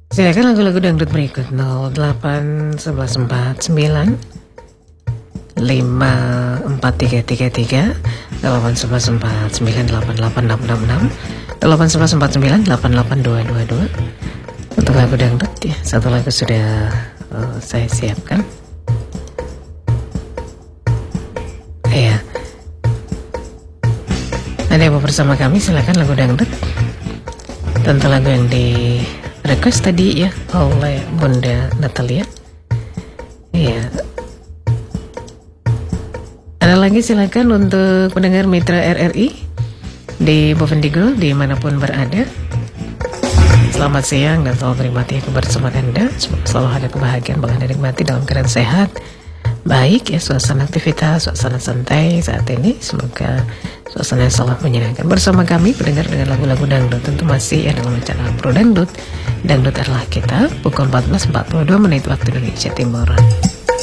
Silakan lagu-lagu dangdut berikut 0811449 54333 811498866 81149882222 untuk lagu dangdut ya. Satu lagu sudah saya siapkan. Ya. Ada yang mau bersama kami, silakan lagu dangdut. Tentu lagu yang di request tadi ya oleh Bunda Natalia. Iya. Ada lagi silakan untuk pendengar mitra RRI di Bovendigul dimanapun berada. Selamat siang dan selalu menikmati kebersamaan Anda. Semoga selalu ada kebahagiaan Anda nikmati dalam keadaan sehat. Baik ya, suasana aktivitas, suasana santai saat ini. Semoga suasana selalu menyenangkan. Bersama kami pendengar dengan lagu-lagu dangdut, tentu masih ya dalam acara Pro Dangdut. Dangdut adalah kita, pukul 14.42 waktu Indonesia Timur.